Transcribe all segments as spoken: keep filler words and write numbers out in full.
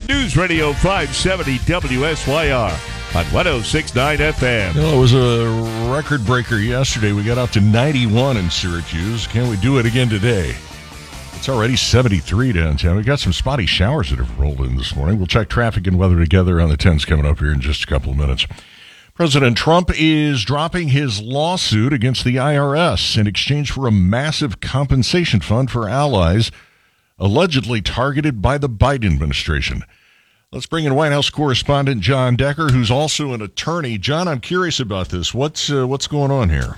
News Radio five seventy W S Y R on one oh six point nine F M. Well, it was a record breaker yesterday. We got up to ninety-one in Syracuse. Can we do it again today? It's already seventy-three downtown. We got some spotty showers that have rolled in this morning. We'll check traffic and weather together on the tens coming up here in just a couple of minutes. President Trump is dropping his lawsuit against the I R S in exchange for a massive compensation fund for allies allegedly targeted by the Biden administration. Let's bring in White House correspondent John Decker, who's also an attorney. John, I'm curious about this. What's uh, what's going on here?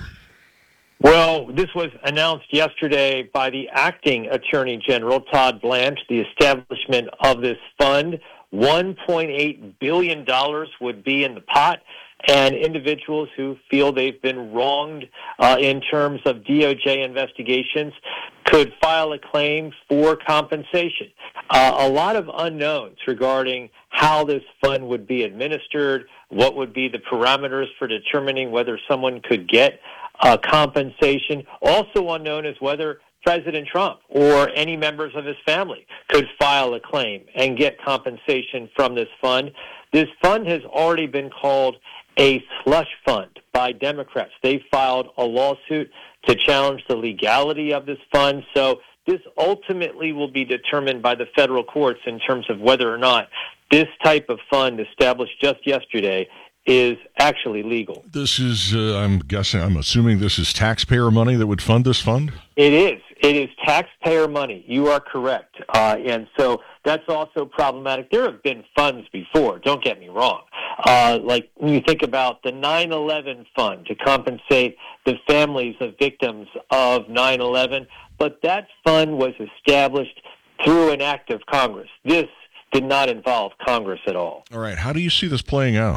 Well, this was announced yesterday by the acting Attorney General, Todd Blanche, the establishment of this fund. one point eight billion dollars would be in the pot, and individuals who feel they've been wronged uh, in terms of D O J investigations could file a claim for compensation. Uh, a lot of unknowns regarding how this fund would be administered, what would be the parameters for determining whether someone could get uh, compensation. Also unknown is whether President Trump or any members of his family could file a claim and get compensation from this fund. This fund has already been called a slush fund by Democrats. They filed a lawsuit to challenge the legality of this fund. So this ultimately will be determined by the federal courts in terms of whether or not this type of fund established just yesterday is actually legal. This is, uh, I'm guessing, I'm assuming this is taxpayer money that would fund this fund? It is. It is taxpayer money. You are correct. Uh, and so that's also problematic. There have been funds before, don't get me wrong. Uh, like when you think about the nine eleven fund to compensate the families of victims of nine eleven, but that fund was established through an act of Congress. This did not involve Congress at all. All right. How do you see this playing out?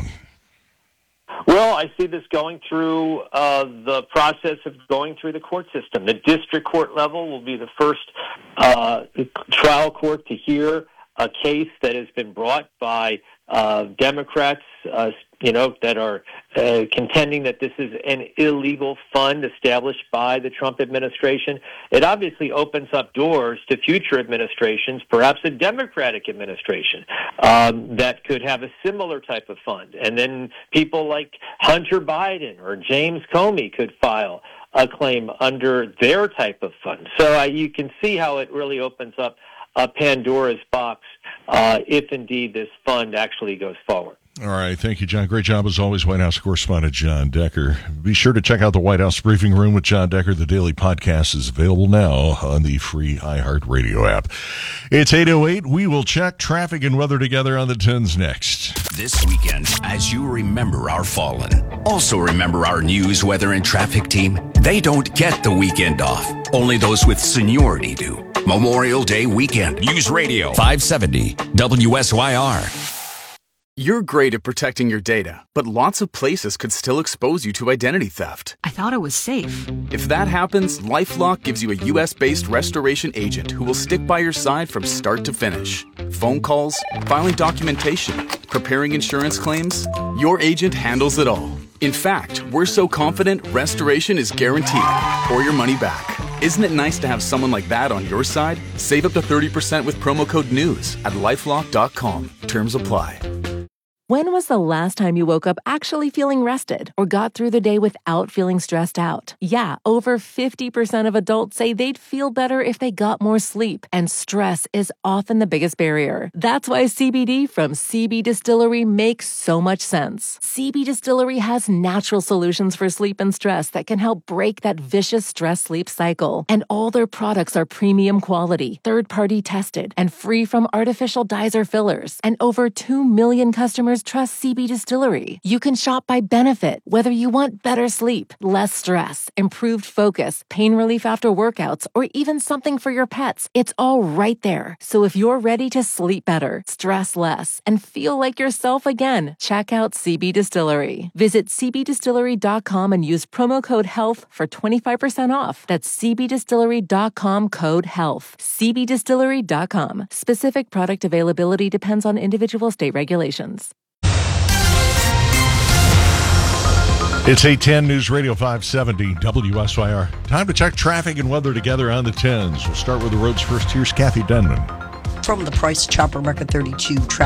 Well, I see this going through uh, the process of going through the court system. The district court level will be the first uh, trial court to hear a case that has been brought by uh, Democrats, uh, you know, that are uh, contending that this is an illegal fund established by the Trump administration. It obviously opens up doors to future administrations, perhaps a Democratic administration, um, that could have a similar type of fund. And then people like Hunter Biden or James Comey could file a claim under their type of fund. So uh, you can see how it really opens up a Pandora's box uh, if indeed this fund actually goes forward. All right. Thank you, John. Great job as always, White House correspondent John Decker. Be sure to check out the White House Briefing Room with John Decker. The daily podcast is available now on the free iHeartRadio app. It's eight oh eight. We will check traffic and weather together on the tens next. This weekend, as you remember our fallen, also remember our news, weather, and traffic team. They don't get the weekend off. Only those with seniority do. Memorial Day weekend. News Radio five seventy W S Y R. You're great at protecting your data, but lots of places could still expose you to identity theft. I thought it was safe. If that happens, LifeLock gives you a U S-based restoration agent who will stick by your side from start to finish. Phone calls, filing documentation, preparing insurance claims, your agent handles it all. In fact, we're so confident restoration is guaranteed or your money back. Isn't it nice to have someone like that on your side? Save up to thirty percent with promo code NEWS at lifelock dot com. Terms apply. When was the last time you woke up actually feeling rested or got through the day without feeling stressed out? Yeah, over fifty percent of adults say they'd feel better if they got more sleep, and stress is often the biggest barrier. That's why C B D from C B Distillery makes so much sense. C B Distillery has natural solutions for sleep and stress that can help break that vicious stress-sleep cycle. And all their products are premium quality, third-party tested, and free from artificial dyes or fillers. And over two million customers trust C B Distillery. You can shop by benefit, whether you want better sleep, less stress, improved focus, pain relief after workouts, or even something for your pets. It's all right there. So if you're ready to sleep better, stress less, and feel like yourself again, check out C B Distillery. Visit c b distillery dot com and use promo code HEALTH for twenty-five percent off. That's c b distillery dot com code HEALTH. c b distillery dot com. Specific product availability depends on individual state regulations. It's eight ten News Radio five seventy W S Y R. Time to check traffic and weather together on the tens. We'll start with the roads first. Here's Kathy Denman. From the Price Chopper Record thirty-two traffic.